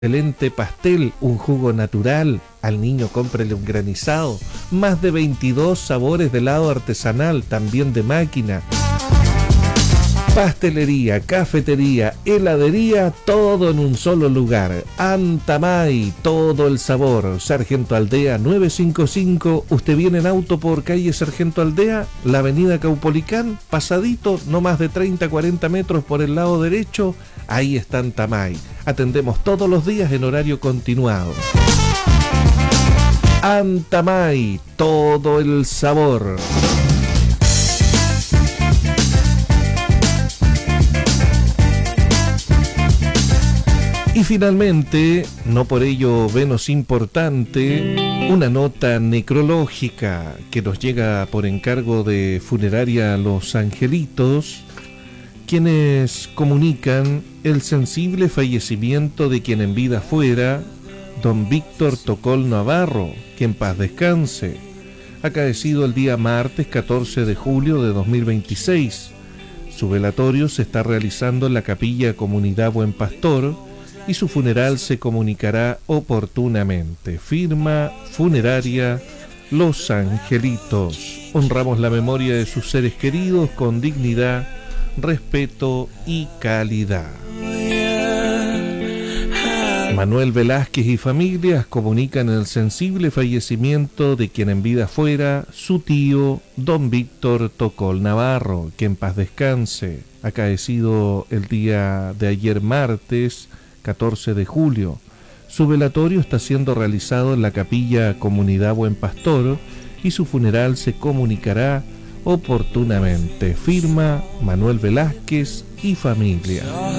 excelente pastel, un jugo natural, al niño cómprele un granizado, más de 22 sabores de helado artesanal, también de máquina, pastelería, cafetería, heladería, todo en un solo lugar. Antamay, todo el sabor. Sargento Aldea 955, usted viene en auto por calle Sargento Aldea, la avenida Caupolicán, pasadito, no más de 30-40 metros por el lado derecho, ahí está Antamay. Atendemos todos los días en horario continuado. Antamay, todo el sabor. Y finalmente, no por ello menos importante, una nota necrológica que nos llega por encargo de Funeraria Los Angelitos, quienes comunican el sensible fallecimiento de quien en vida fuera don Víctor Tocol Navarro, que en paz descanse, acaecido el día martes 14 de julio de 2026. Su velatorio se está realizando en la Capilla Comunidad Buen Pastor y su funeral se comunicará oportunamente. Firma Funeraria Los Angelitos. Honramos la memoria de sus seres queridos con dignidad, respeto y calidad. Manuel Velázquez y familias comunican el sensible fallecimiento de quien en vida fuera su tío don Víctor Tocol Navarro, que en paz descanse, acaecido el día de ayer martes 14 de julio. Su velatorio está siendo realizado en la Capilla Comunidad Buen Pastor y su funeral se comunicará oportunamente. Firma Manuel Velázquez y familia.